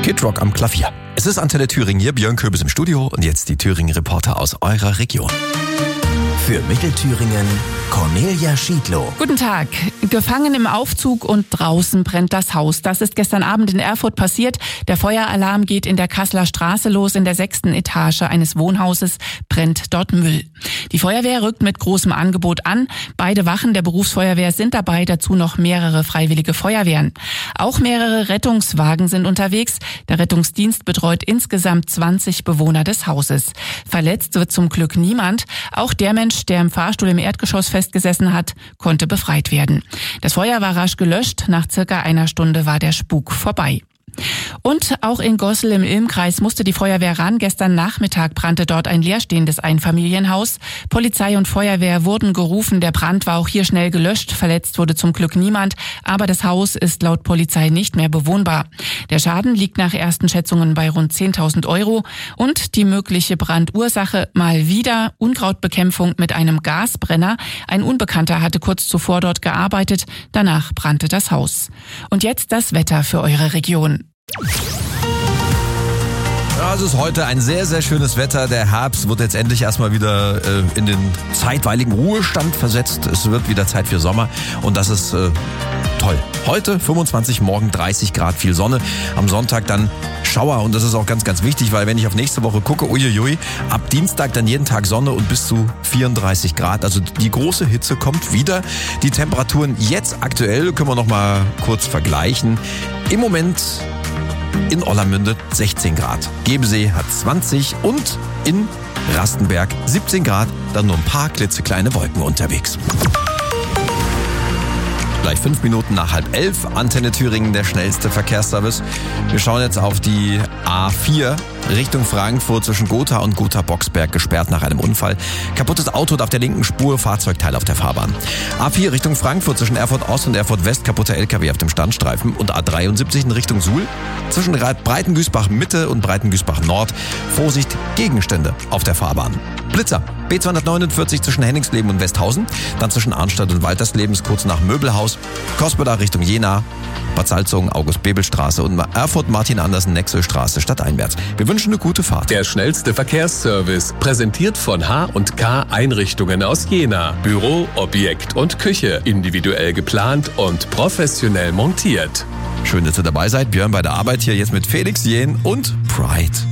Kid Rock am Klavier. Es ist Antenne Thüringen hier, Björn Köbis im Studio und jetzt die Thüringen-Reporter aus eurer Region. Für Mittelthüringen Cornelia Schiedlow. Guten Tag. Gefangen im Aufzug und draußen brennt das Haus. Das ist gestern Abend in Erfurt passiert. Der Feueralarm geht in der Kasseler Straße los. In der 6. Etage eines Wohnhauses brennt dort Müll. Die Feuerwehr rückt mit großem Angebot an. Beide Wachen der Berufsfeuerwehr sind dabei, dazu noch mehrere freiwillige Feuerwehren. Auch mehrere Rettungswagen sind unterwegs. Der Rettungsdienst betreut insgesamt 20 Bewohner des Hauses. Verletzt wird zum Glück niemand. Auch der Mensch, der im Fahrstuhl im Erdgeschoss festgesessen hat, konnte befreit werden. Das Feuer war rasch gelöscht. Nach circa einer Stunde war der Spuk vorbei. Und auch in Gossel im Ilmkreis musste die Feuerwehr ran. Gestern Nachmittag brannte dort ein leerstehendes Einfamilienhaus. Polizei und Feuerwehr wurden gerufen. Der Brand war auch hier schnell gelöscht. Verletzt wurde zum Glück niemand. Aber das Haus ist laut Polizei nicht mehr bewohnbar. Der Schaden liegt nach ersten Schätzungen bei rund 10.000 €. Und die mögliche Brandursache mal wieder Unkrautbekämpfung mit einem Gasbrenner. Ein Unbekannter hatte kurz zuvor dort gearbeitet. Danach brannte das Haus. Und jetzt das Wetter für eure Region. Ja, es ist heute ein sehr, sehr schönes Wetter. Der Herbst wird jetzt endlich erstmal wieder in den zeitweiligen Ruhestand versetzt. Es wird wieder Zeit für Sommer und das ist toll. Heute 25, morgen 30 Grad, viel Sonne. Am Sonntag dann Schauer und das ist auch ganz, ganz wichtig, weil wenn ich auf nächste Woche gucke, uiuiui, ab Dienstag dann jeden Tag Sonne und bis zu 34 Grad. Also die große Hitze kommt wieder. Die Temperaturen jetzt aktuell können wir noch mal kurz vergleichen. Im Moment in Ollermünde 16 Grad. Gebensee hat 20 und in Rastenberg 17 Grad. Dann nur ein paar klitzekleine Wolken unterwegs. Gleich 5 Minuten nach 10:30, Antenne Thüringen, der schnellste Verkehrsservice. Wir schauen jetzt auf die A4 Richtung Frankfurt zwischen Gotha und Gotha-Boxberg, gesperrt nach einem Unfall. Kaputtes Auto auf der linken Spur, Fahrzeugteil auf der Fahrbahn. A4 Richtung Frankfurt zwischen Erfurt Ost und Erfurt West, kaputter LKW auf dem Standstreifen. Und A73 in Richtung Suhl zwischen Breitengüßbach Mitte und Breitengüßbach Nord. Vorsicht, Gegenstände auf der Fahrbahn. Blitzer, B249 zwischen Henningsleben und Westhausen, dann zwischen Arnstadt und Walterslebens kurz nach Möbelhaus, Kospeda Richtung Jena, Bad Salzungen, August-Bebel-Straße und Erfurt-Martin-Andersen-Nexel-Straße stadteinwärts. Wir wünschen eine gute Fahrt. Der schnellste Verkehrsservice, präsentiert von H&K Einrichtungen aus Jena. Büro, Objekt und Küche, individuell geplant und professionell montiert. Schön, dass ihr dabei seid. Björn bei der Arbeit hier jetzt mit Felix Jähn und Pride.